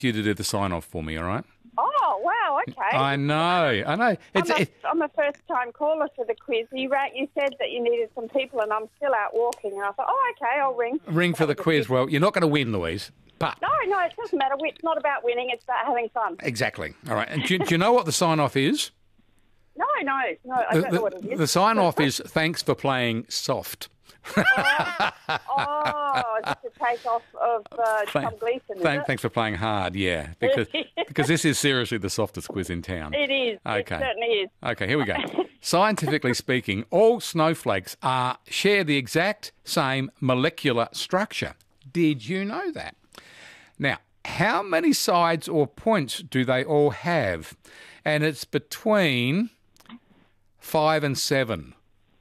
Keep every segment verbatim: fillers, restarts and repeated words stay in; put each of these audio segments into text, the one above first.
You to do the sign-off for me, all right? Oh, wow, okay. I know, I know. It's, I'm, a, it, I'm a first-time caller for the quiz. You, ra- you said that you needed some people, and I'm still out walking. And I thought, oh, okay, I'll ring. ring for the quiz. Well, you're not going to win, Louise, but... No, no, it doesn't matter. It's not about winning. It's about having fun. Exactly. All right. And do, do you know what the sign-off is? No, no, no, I The, don't the, know what it is. the sign-off is thanks for playing soft. oh, oh, just a take off of uh, Tom Gleeson, is Thank, it? Thanks for playing hard, yeah, because because this is seriously the softest quiz in town. It is. Okay. It certainly is. Okay, here we go. Scientifically speaking, all snowflakes are share the exact same molecular structure. Did you know that? Now, how many sides or points do they all have? And it's between five and seven.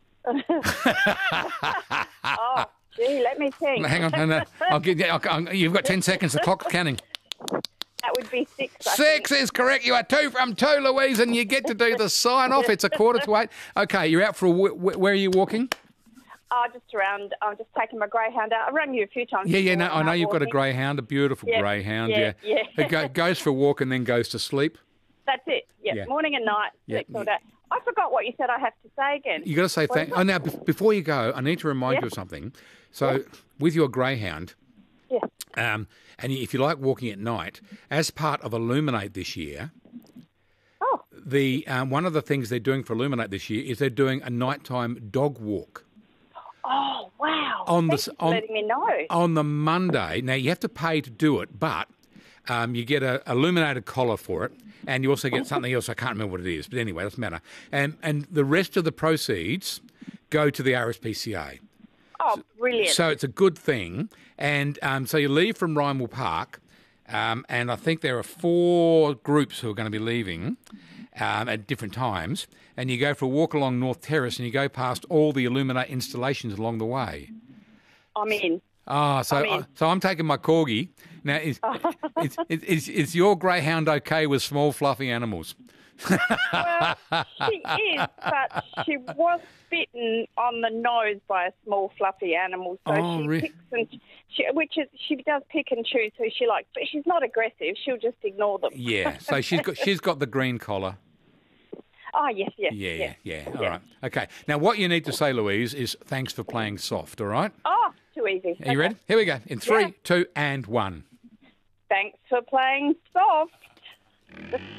Oh, gee, let me think. Hang on, hang on. I'll give you, I'll, I'll, you've got ten seconds. The clock's counting. That would be six. I Six think. is correct. You are two from two, Louise, and you get to do the sign-off. It's a quarter to eight. Okay, you're out for a... Wh- wh- where are you walking? Oh, just around. I'm just taking my greyhound out. I've run you a few times. Yeah, yeah, no, before I when know I'm you've got a walking. greyhound, a beautiful Yeah, greyhound, yeah. yeah, yeah. It go, goes for a walk and then goes to sleep. That's it. Yeah, Yeah. morning and night. Yeah, Sleeps all yeah. day. I forgot what you said I have to say again. you got to say What thank... is Oh, it? now, be- before you go, I need to remind Yeah. you of something. So, with your greyhound... Yeah. Um, and if you like walking at night, as part of Illuminate this year, Oh, the um, one of the things they're doing for Illuminate this year is they're doing a nighttime dog walk oh, wow. On the Thank s- you for on- letting me know. on the Monday. Now, you have to pay to do it, but um, you get a illuminated collar for it, and you also get something else. I can't remember what it is, but anyway, it doesn't matter. And, and the rest of the proceeds go to the R S P C A. Oh, brilliant. So it's a good thing. And um, so you leave from Rymel Park, um, and I think there are four groups who are going to be leaving um, at different times. And you go for a walk along North Terrace, and you go past all the Illuminate installations along the way. I'm in. Ah, so I'm in. I, so I'm taking my corgi. Now, is, is, is, is, is your greyhound okay with small, fluffy animals? Well, she is, but she was bitten on the nose by a small fluffy animal, so Oh, she re- picks and she, which is she does pick and choose who she likes, but she's not aggressive. She'll just ignore them. Yeah. So she's got she's got the green collar. Oh yes, yes, Yeah, yes. yeah. All right. Okay. Now, what you need to say, Louise, is thanks for playing soft. All right. Oh, too easy. Are you ready? Here we go. In three, Yeah. two, and one. Thanks for playing soft.